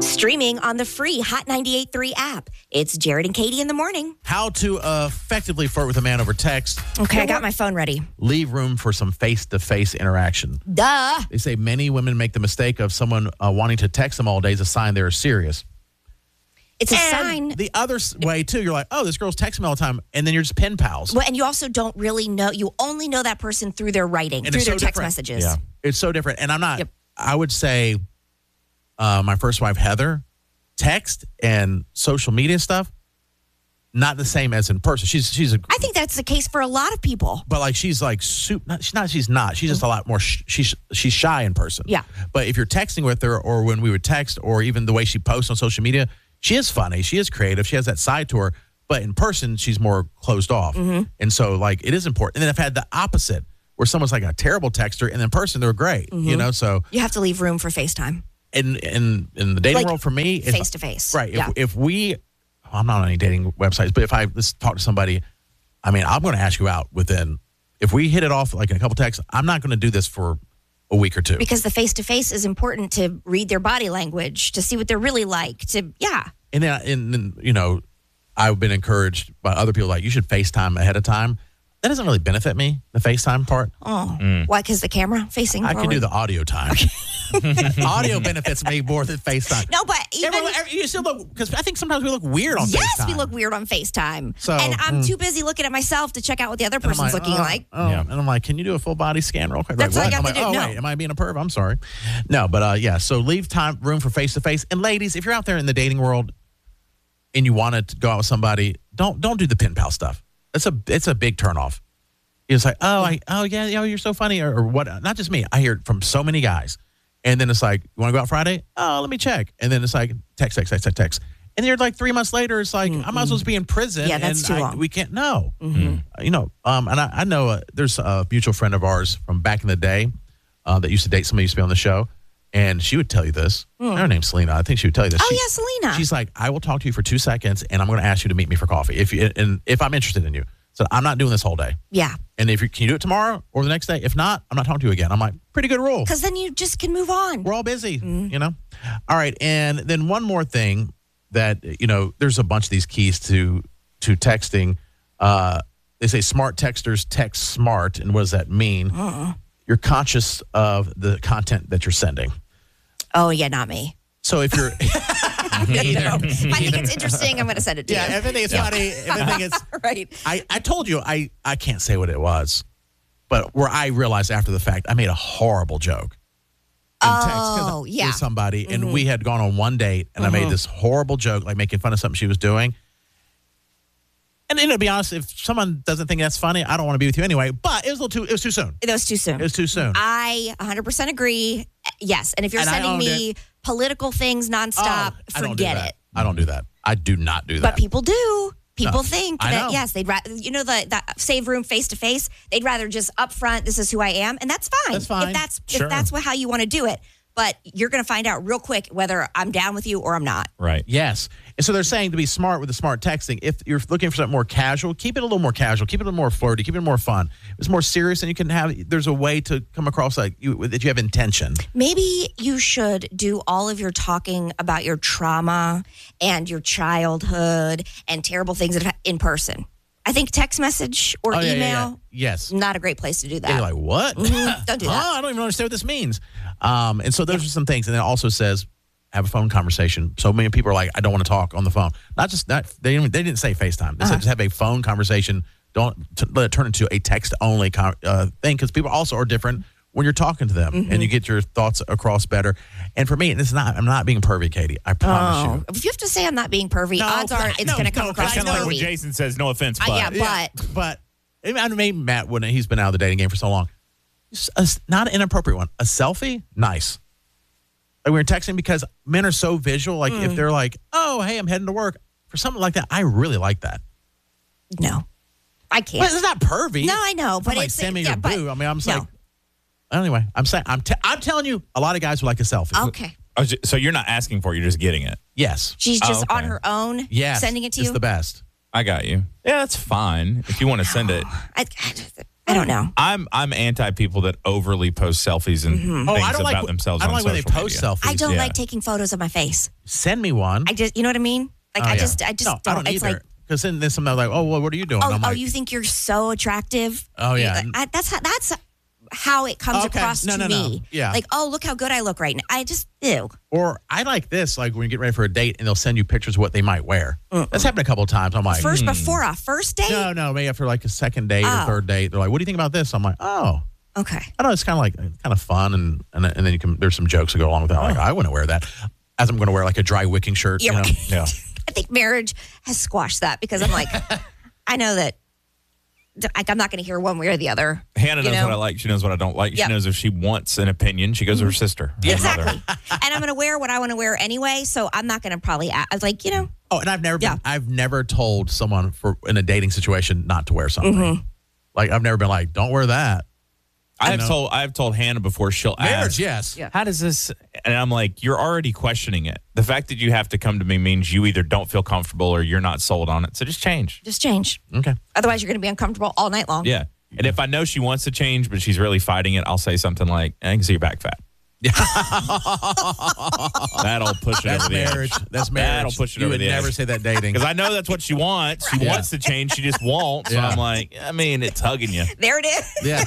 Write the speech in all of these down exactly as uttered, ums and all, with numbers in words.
Streaming on the free Hot ninety-eight point three app. It's Jared and Katie in the morning. How to uh, effectively flirt with a man over text. Okay, I got my phone ready. Leave room for some face-to-face interaction. Duh. They say many women make the mistake of someone uh, wanting to text them all day as a sign they're serious. It's a And sign. the other s- way, too, you're like, oh, this girl's texting me all the time, and then you're just pen pals. Well, and you also don't really know. You only know that person through their writing, And through it's their so text different. messages. Yeah. It's so different. And I'm not, Yep. I would say uh, my first wife, Heather, text and social media stuff, not the same as in person. She's she's a, I think that's the case for a lot of people. but like she's like soup. Not, she's not. She's not. She's just a lot more. Sh- she's she's shy in person. Yeah. But if you're texting with her, or when we would text, or even the way she posts on social media, she is funny. She is creative. She has that side to her. But in person, she's more closed off. Mm-hmm. And so like it is important. And then I've had the opposite, where someone's like a terrible texter, and in person they're great. Mm-hmm. You know. So You have to leave room for FaceTime. in in in the dating Like, world, for me, if- face to face. Right. If, Yeah. if we, I'm not on any dating websites, but if I let's talk to somebody, I mean, I'm going to ask you out within, if we hit it off like in a couple texts, I'm not going to do this for a week or two. Because the face to face is important to read their body language, to see what they're really like. To yeah. And then, and then, you know, I've been encouraged by other people, like, you should FaceTime ahead of time. That doesn't really benefit me, the FaceTime part. Oh, why? Because the camera facing. I forward? can do the audio time. Audio benefits me more than FaceTime. No, but even Everyone, every, you still look, because I think sometimes we look weird on yes, FaceTime. we look weird on FaceTime. So, and I'm mm. too busy looking at myself to check out what the other And I'm person's like, looking oh, like. Oh. Yeah. And I'm like, can you do a full body scan real quick? That's like, all you what? got I'm to like, do. oh, No. wait, am I being a perv? I'm sorry. No, but uh, yeah, so leave time, room for face-to-face. And ladies, if you're out there in the dating world and you want to go out with somebody, don't don't do the pen pal stuff. It's a it's a big turnoff. It's like, oh, I, oh yeah, yeah, you're so funny, or, or what? Not just me. I hear it from so many guys. And then it's like, you want to go out Friday? Oh, let me check. And then it's like, text, text, text, text, text. And then like three months later, it's like, I might as well just be in prison. Yeah, that's and too I- long. We can't know. You know, um, and I, I know uh, there's a mutual friend of ours from back in the day uh, that used to date somebody who used to be on the show. And she would tell you this. Her name's Selena. I think she would tell you this. Oh She- yeah, Selena. She's like, I will talk to you for two seconds, and I'm going to ask you to meet me for coffee if you and if I'm interested in you. So I'm not doing this whole day. yeah, And if you can you do it tomorrow or the next day? If not, I'm not talking to you again. I'm like, pretty good rule. because then you just can move on. We're all busy, you know? All right. And then one more thing that, you know, there's a bunch of these keys to to texting. Uh, they say smart texters text smart. And what does that mean? Uh-uh. You're conscious of the content that you're sending. Oh yeah, not me. So if you're, You know, if I think it's interesting, I'm going to send it to yeah, you. if I think it's funny, if I think it's, Right. I, I told you, I, I can't say what it was, but where I realized after the fact, I made a horrible joke. In text 'cause Oh, I- yeah. with somebody, and we had gone on one date, and I made this horrible joke, like making fun of something she was doing. And then, to be honest, if someone doesn't think that's funny, I don't want to be with you anyway. But it was a little too. It was too soon. That was too soon. It was too soon. I one hundred percent agree. Yes, and if you're And I sending owned me political things nonstop, Oh, I don't do forget that. it. I don't do that. I do not do that. But people do. People No, think I that know. yes, they'd rather you know the that save room face to face. They'd rather just up front. This is who I am, and that's fine. That's fine. If that's Sure. if that's what, how you want to do it. But you're going to find out real quick whether I'm down with you or I'm not. Right. Yes. And so they're saying to be smart with the smart texting. If you're looking for something more casual, keep it a little more casual. Keep it a little more flirty. Keep it more fun. If it's more serious, and you can have. There's a way to come across like you that you have intention. Maybe you should do all of your talking about your trauma and your childhood and terrible things that have- in person. I think text message or Oh, yeah, email, yeah, yeah. Yes. not a great place to do that. And you're like, what? Mhm. Don't do that. Huh? I don't even understand what this means. Um, and so those are some things. And it also says have a phone conversation. So many people are like, I don't want to talk on the phone. Not just that they didn't, they didn't say FaceTime. They Uh-huh. said just have a phone conversation. Don't t- let it turn into a text only con- uh, thing, because people also are different when you're talking to them, Mm-hmm. and you get your thoughts across better. And for me, and it's not. I'm not being pervy, Katie. I promise Oh, you. if you have to say I'm not being pervy, No, odds are it's no, going to come no, across I It's kind as of like when pervy. Jason says, no offense, Uh, but. yeah, Yeah, but but I mean, maybe Matt wouldn't. He's been out of the dating game for so long. Just a, not an inappropriate one. A selfie, nice. Like we were texting because men are so visual. Like Mm. if they're like, "Oh, hey, I'm heading to work," for something like that, I really like that. no, I But can't. it's not pervy. No, I know, It's but not like it's send me yeah, your but boo. I mean, I'm just no. like, anyway, I'm saying, I'm, te- I'm telling you, a lot of guys would like a selfie. Okay, Oh, j- So you're not asking for it, you're just getting it. Yes, she's Oh, just okay. on her own, yes, sending it to it's you. the best. I got you. Yeah, that's fine if you want to send it. I, I just- I don't know. I'm I'm anti people that overly post selfies and Mm-hmm. things Oh, I don't about like. themselves. I don't on like when they social post media. selfies. I don't Yeah. like taking photos of my face. Send me one. I just, you know what I mean? Like, Oh, I yeah. just, I just no, don't. I don't It's either. like, Because then, then somebody's like, oh, well, what are you doing? oh, I'm oh, like, you think you're so attractive? Oh, yeah. You- I, that's how, that's how it comes Okay. across No, to no, no. me. Yeah. Like, oh, look how good I look right now. I just, ew. or I like this, like when you get ready for a date and they'll send you pictures of what they might wear. That's happened a couple of times. I'm like, First, before a first date? no, no, maybe after like a second date Oh. or third date, they're like, what do you think about this? I'm like, oh, Okay. I don't know. It's kind of like it's kind of fun, and and, and then you can there's some jokes that go along with that. Like, I wouldn't wear that, as I'm going to wear like a dry wicking shirt. Yeah, you know? right. Yeah. I think marriage has squashed that because I'm like, I know that like, I'm not going to hear one way or the other. Hannah you knows know? what I like. She knows what I don't like. Yep. She knows if she wants an opinion, she goes to her sister. her Exactly. mother. And I'm going to wear what I want to wear anyway, so I'm not going to probably act, I was like, you know, Oh, and I've never Yeah. been, I've never told someone for in a dating situation not to wear something. Mm-hmm. Like I've never been like, don't wear that. I have know. told I have told Hannah before she'll Marriage, ask, yes. Yeah. how does this? And I'm like, you're already questioning it. The fact that you have to come to me means you either don't feel comfortable or you're not sold on it. So just change. just change. Okay. Otherwise, you're going to be uncomfortable all night long. Yeah. And if I know she wants to change, but she's really fighting it, I'll say something like, I can see your back fat. That'll push it That's over the marriage. edge. That's marriage. That'll push it you over would the never edge. say that dating. Because I know that's what she wants. She Yeah. wants to change. She just won't. So Yeah. I'm like, I mean, it's hugging you. There it is. Yeah.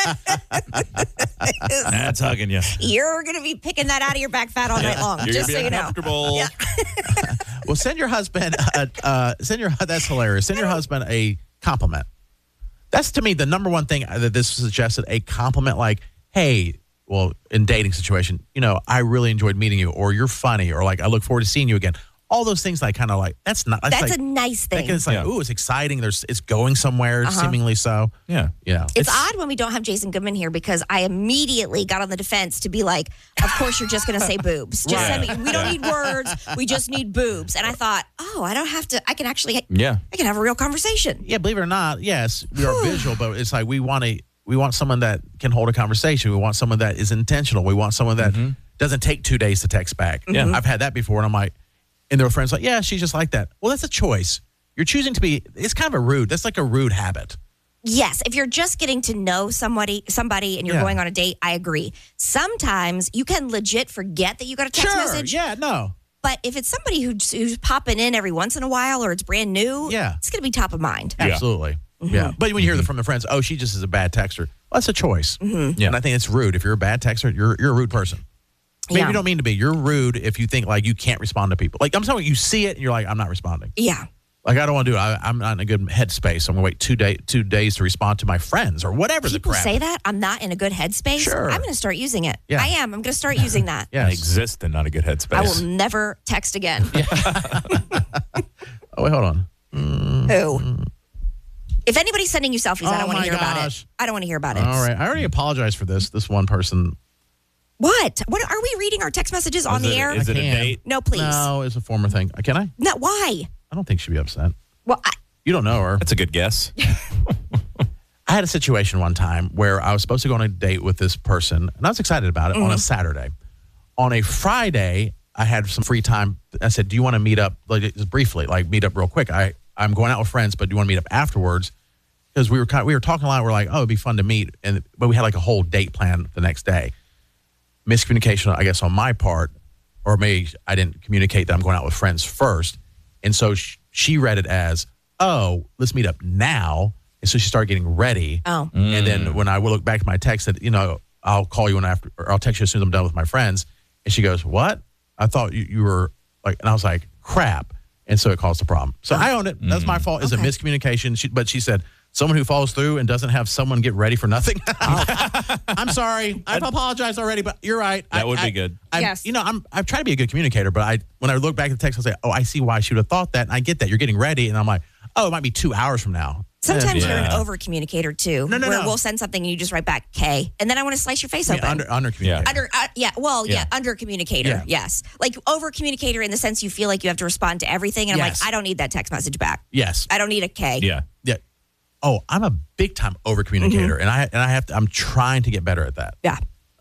That's hugging you. You're going to be picking that out of your back fat all night long, You're just gonna so be you know. uncomfortable. Yeah. Well, send your husband. Uh, uh, send your. That's hilarious. Send your husband a compliment. That's to me the number one thing that this suggested. A compliment like, "Hey, well, in dating situation, you know, I really enjoyed meeting you, or you're funny, or like I look forward to seeing you again." All those things I kind of like. That's not. That's, That's like, a nice thing. It's like, Yeah. ooh, it's exciting. There's, it's going somewhere, Uh-huh. seemingly so. Yeah. You know, It's, odd when we don't have Jason Goodman here because I immediately got on the defense to be like, of course you're just going to say boobs. Just Right. send me. We don't need words. We just need boobs. And I thought, oh, I don't have to. I can actually. Yeah. I can have a real conversation. Yeah, believe it or not, yes, we are visual, but it's like we want to. We want someone that can hold a conversation. We want someone that is intentional. We want someone that doesn't take two days to text back. Yeah. I've had that before, and I'm like, and there were friends like, yeah, she's just like that. Well, that's a choice. You're choosing to be. It's kind of a rude. That's like a rude habit. Yes, if you're just getting to know somebody, somebody, and you're Yeah. going on a date, I agree. Sometimes you can legit forget that you got a text message. Yeah. No. But if it's somebody who's, who's popping in every once in a while, or it's brand new, Yeah. it's going to be top of mind. Yeah. Absolutely. Yeah. But when you hear that from the friends, oh, she just is a bad texter. Well, that's a choice. Yeah. And I think it's rude. If you're a bad texter, you're you're a rude person. Maybe Yeah. you don't mean to be. You're rude if you think like you can't respond to people. Like I'm talking, you see it and you're like, I'm not responding. Yeah. Like I don't want to do it. I, I'm not in a good headspace. I'm gonna wait two day two days to respond to my friends or whatever People the crap. say that I'm not in a good headspace. Sure. I'm going to start using it. Yeah. I am. I'm going to start using that. I Yes. exist in not a good headspace. I will never text again. Oh wait, hold on. Who? If anybody's sending you selfies, I Oh don't want my to hear about it. gosh. I don't want to hear about it. All right, I already apologized for this. This one person. What? What are we reading our text messages on Is the it- air? Is it a can. date? No, please. No, it's a former thing. Can I? No, why? I don't think she'd be upset. Well, I, You don't know her. That's a good guess. I had a situation one time where I was supposed to go on a date with this person, and I was excited about it on a Saturday. On a Friday, I had some free time. I said, "Do you want to meet up, like just briefly, like meet up real quick? I I'm going out with friends, but do you want to meet up afterwards?" Because we were kind of, we were talking a lot. We're like, "Oh, it'd be fun to meet," and but we had like a whole date plan the next day. Miscommunication, I guess, on my part, or maybe I didn't communicate that I'm going out with friends first, and so sh- she read it as, "Oh, let's meet up now." And so she started getting ready. Oh. And then when I will look back at my text, said, you know, I'll call you when after, or I'll text you as soon as I'm done with my friends. And she goes, "What? I thought you, you were like," and I was like, "Crap." And so it caused a problem. So I own it. That's my fault. It's Okay. a miscommunication. She, but she said, someone who follows through and doesn't have someone get ready for nothing. I'm sorry. I've apologized already, but you're right. That I- would be I- good. I, Yes. You know, I'm, I've tried to be a good communicator, but I when I look back at the text, I'll say, "Oh, I see why she would have thought that." And I get that. You're getting ready. And I'm like, "Oh, it might be two hours from now." Sometimes you're an Yeah. over communicator too, No, no, where no. we'll send something and you just write back K, and then I want to slice your face I mean, open. under, under communicator. Under, uh, yeah, well, yeah, Yeah. under communicator, Yeah. yes, like over communicator in the sense you feel like you have to respond to everything, and Yes. I'm like, I don't need that text message back. Yes. I don't need a K. Yeah. Yeah. Oh, I'm a big time over communicator, Mm-hmm. and I and I have to. I'm trying to get better at that. Yeah.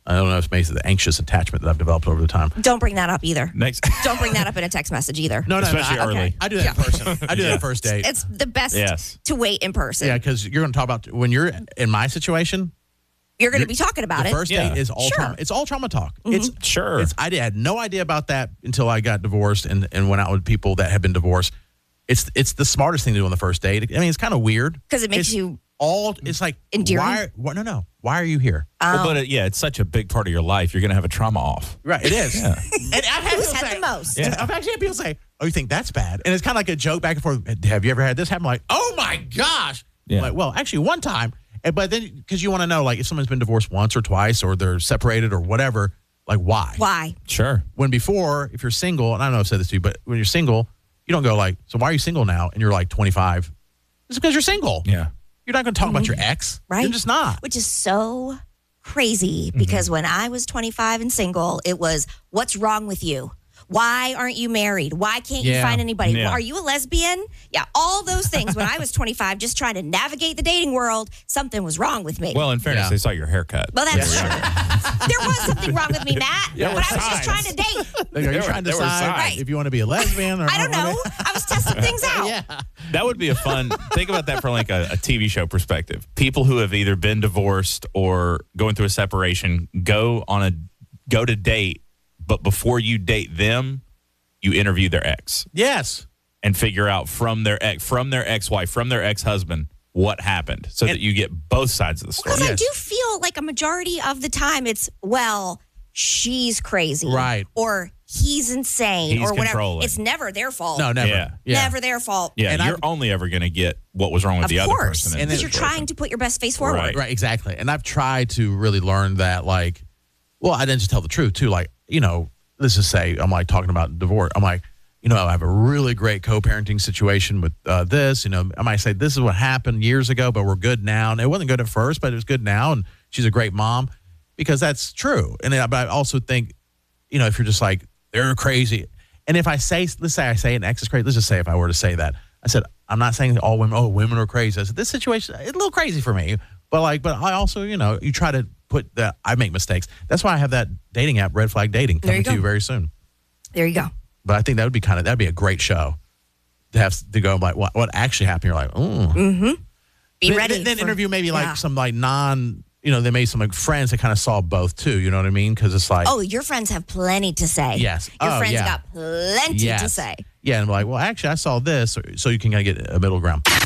I don't know if it's maybe the anxious attachment that I've developed over the time. Don't bring that up either. Next. Don't bring that up in a text message either. No, no, Especially no. I, early. okay. I do that Yeah. in person. I do that Yeah. at first date. It's the best Yes. to wait in person. Yeah, because you're going to talk about when you're in my situation. You're going to be talking about The it. first Yeah. date is all Sure. trauma. It's all trauma talk. It's Sure. It's I had no idea about that until I got divorced and, and went out with people that had been divorced. It's it's the smartest thing to do on the first date. I mean, it's kind of weird 'Cause it makes It's you all. It's like endearing? Why? Why? No, no. Why are you here? Well, but it, yeah, it's such a big part of your life. You're going to have a trauma off. Right. It is. Yeah. And I've had Who's people had say, the most? Yeah. I've actually had people say, "Oh, you think that's bad?" And it's kind of like a joke back and forth. Have you ever had this happen? I'm like, oh my gosh. Yeah. I'm like, well, actually, one time. And, but then, because you want to know, like, if someone's been divorced once or twice, or they're separated or whatever, like, why? Why? Sure. When before, if you're single, and I don't know if I've said this to you, but when you're single, you don't go like, so why are you single now? And you're like twenty-five. It's because you're single. Yeah. You're not going to talk about your ex. Right. You're just not. Which is so crazy because when I was twenty-five and single, it was, what's wrong with you? Why aren't you married? Why can't you Yeah. find anybody? Yeah. Are you a lesbian? Yeah, all those things. When I was twenty-five, just trying to navigate the dating world, something was wrong with me. Well, in fairness, Yeah. they saw your haircut. Well, that's true. There was something wrong with me, Matt. Yeah, but I was signs. just trying to date. Like, are you There were- trying to there were decide signs. if you want to be a lesbian or I don't know. I was testing things out. Yeah. That would be a fun. Think about that from like a, a T V show perspective. People who have either been divorced or going through a separation go on a go to date, but before you date them, you interview their ex Yes. and figure out from their ex, from their ex-wife, from their ex-husband, what happened, so And- that you get both sides of the story. Because I Yes. do feel like a majority of the time it's, well, she's crazy. Right. Or he's insane He's or whatever. controlling. It's never their fault. No, never. Yeah. Yeah. Never their fault. Yeah, And you're I've- only ever going to get what was wrong with Of the other course. person. in And the Because you're situation. trying to put your best face forward. Right. Right, exactly. And I've tried to really learn that, like, well, I didn't just tell the truth, too. Like, you know, let's just say I'm like talking about divorce. I'm like, you know, I have a really great co-parenting situation with uh, this. You know, I might say this is what happened years ago, but we're good now. And it wasn't good at first, but it was good now. And she's a great mom because that's true. And then, but I also think, you know, if you're just like, they're crazy. And if I say, let's say I say an ex is crazy. Let's just say if I were to say that, I said, I'm not saying that all women, oh, women are crazy. I said, this situation, it's a little crazy for me. But like, but I also, you know, you try to put that, I make mistakes. That's why I have that dating app, Red Flag Dating, There coming you to go. you very soon. There you go. But I think that would be kind of, that'd be a great show to have to go like, what, what actually happened? You're like, oh. Be then, ready. Then, then for- interview maybe like yeah. some like non, you know, they made some like friends that kind of saw both too. You know what I mean? Because it's like, Oh, your friends have plenty to say. Yes. Your Oh, friends yeah. got plenty to yes. say. Yeah. And like, well, actually, I saw this. So you can kind of get a middle ground.